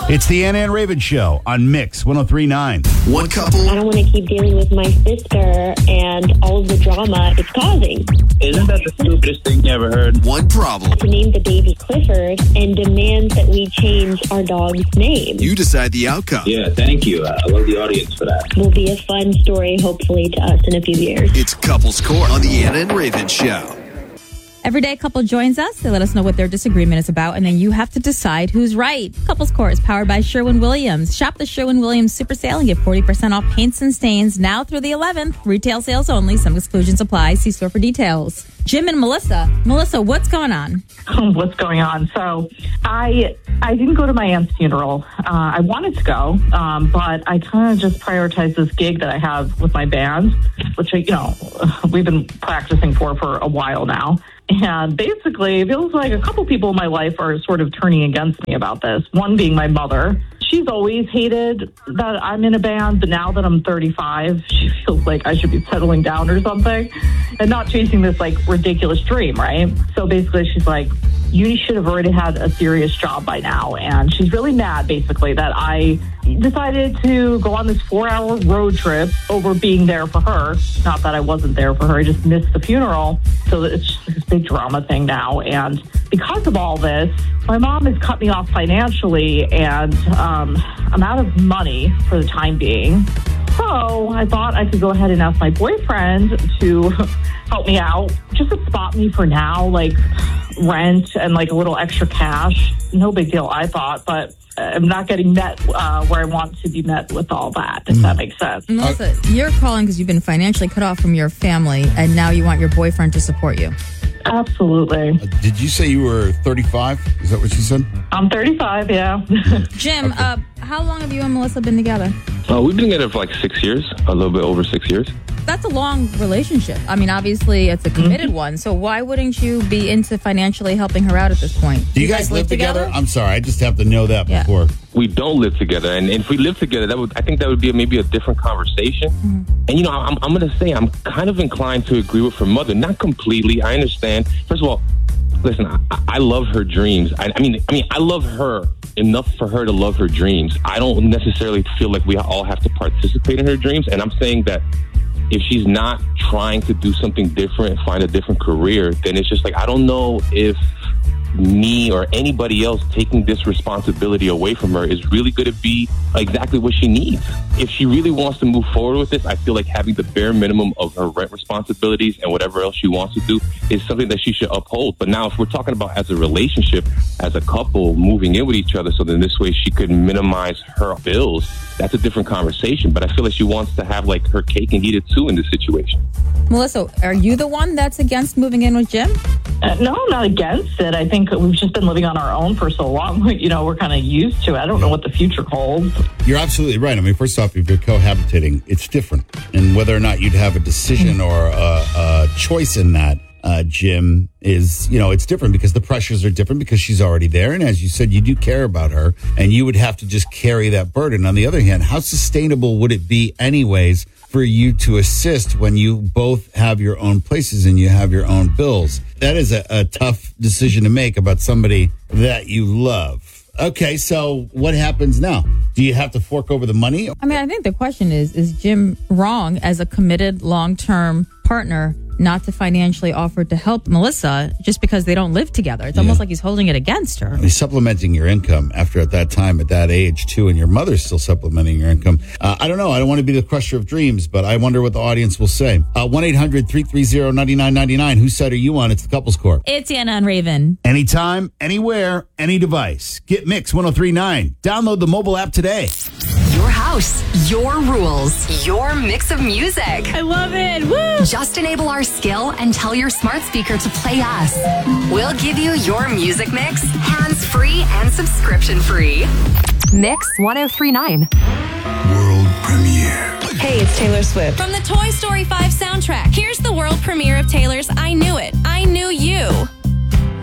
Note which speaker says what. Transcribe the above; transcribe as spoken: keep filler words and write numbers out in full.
Speaker 1: It's the Anna and Raven Show on Mix one oh three point nine.
Speaker 2: One couple.
Speaker 3: I don't want to keep dealing with my sister and all of the drama it's causing.
Speaker 4: Isn't that the stupidest thing you ever heard?
Speaker 2: One problem.
Speaker 3: To name the baby Clifford and demand that we change our dog's name.
Speaker 2: You decide the outcome.
Speaker 4: Yeah, thank you. I love the audience for that.
Speaker 3: Will be a fun story, hopefully, to us in a few years.
Speaker 2: It's Couples Court on the Anna and Raven Show.
Speaker 5: Every day a couple joins us. They let us know what their disagreement is about, and then you have to decide who's right. Couples Court is powered by Sherwin-Williams. Shop the Sherwin-Williams Super Sale and get forty percent off paints and stains now through the eleventh. Retail sales only. Some exclusions apply. See store for details. Jim and Melissa. Melissa, what's going on?
Speaker 6: What's going on? So I I didn't go to my aunt's funeral. Uh, I wanted to go, um, but I kind of just prioritized this gig that I have with my band, which, I, you know, we've been practicing for for a while now. And basically, it feels like a couple people in my life are sort of turning against me about this. One being my mother. She's always hated that I'm in a band, but now that I'm thirty-five, she feels like I should be settling down or something and not chasing this, like, ridiculous dream, right? So basically, she's like, you should have already had a serious job by now. And she's really mad, basically, that I decided to go on this four-hour road trip over being there for her. Not that I wasn't there for her. I just missed the funeral. So it's just this big drama thing now. And because of all this, my mom has cut me off financially, and um, I'm out of money for the time being. So I thought I could go ahead and ask my boyfriend to help me out, just to spot me for now, like rent and like a little extra cash. No big deal, I thought, but I'm not getting met uh, where I want to be met with all that, if mm. that makes sense.
Speaker 5: Melissa, uh, you're calling because you've been financially cut off from your family, and now you want your boyfriend to support you.
Speaker 6: Absolutely.
Speaker 1: Uh, did you say you were thirty-five? Is that what you said?
Speaker 6: I'm thirty-five, yeah.
Speaker 5: Jim, okay. uh, how long have you and Melissa been together?
Speaker 7: Uh, we've been together for like six years, a little bit over six years.
Speaker 5: That's a long relationship. I mean, obviously, it's a committed mm-hmm. one. So why wouldn't you be into financially helping her out at this point?
Speaker 1: Do you, you guys, guys live, live together? together? I'm sorry. I just have to know that yeah. before.
Speaker 7: We don't live together. And if we lived together, that would I think that would be a, maybe a different conversation. Mm-hmm. And, you know, I'm, I'm going to say I'm kind of inclined to agree with her mother. Not completely. I understand. First of all, listen, I, I love her dreams. I, I mean, I mean, I love her enough for her to love her dreams. I don't necessarily feel like we all have to participate in her dreams. And I'm saying that if she's not trying to do something different, find a different career, then it's just like, I don't know if me or anybody else taking this responsibility away from her is really going to be exactly what she needs. If she really wants to move forward with this, I feel like having the bare minimum of her rent responsibilities and whatever else she wants to do is something that she should uphold. But now if we're talking about as a relationship, as a couple moving in with each other, so then this way she could minimize her bills, that's a different conversation. But I feel like she wants to have like her cake and eat it too in this situation.
Speaker 5: Melissa, are you the one that's against moving in with Jim?
Speaker 6: Uh, no, I'm not against it. I think we've just been living on our own for so long. You know, we're kind of used to it. I don't know what the future holds.
Speaker 1: You're absolutely right. I mean, first off, if you're cohabitating, it's different. And whether or not you'd have a decision or a, a choice in that, uh, Jim, is, you know, it's different because the pressures are different because she's already there. And as you said, you do care about her and you would have to just carry that burden. On the other hand, how sustainable would it be anyways for you to assist when you both have your own places and you have your own bills? That is a, a tough decision to make about somebody that you love. Okay, so what happens now? Do you have to fork over the money?
Speaker 5: I mean, I think the question is, is Jim wrong as a committed long-term partner not to financially offer to help Melissa just because they don't live together? It's yeah. almost like he's holding it against her.
Speaker 1: He's supplementing your income after at that time, at that age, too, and your mother's still supplementing your income. Uh, I don't know. I don't want to be the crusher of dreams, but I wonder what the audience will say. Uh, one eight hundred three three zero nine nine nine nine. Whose side are you on? It's the Couples Court.
Speaker 5: It's Anna and Raven.
Speaker 1: Anytime, anywhere, any device. Get Mix one oh three point nine. Download the mobile app today.
Speaker 8: Your house, your rules, your mix of music.
Speaker 5: I love it. Woo!
Speaker 8: Just enable our skill and tell your smart speaker to play us. We'll give you your music mix, hands-free and subscription-free. Mix one oh three point nine.
Speaker 2: World premiere.
Speaker 9: Hey, it's Taylor Swift.
Speaker 10: From the Toy Story five soundtrack, here's the world premiere of Taylor's I Knew It, I Knew You.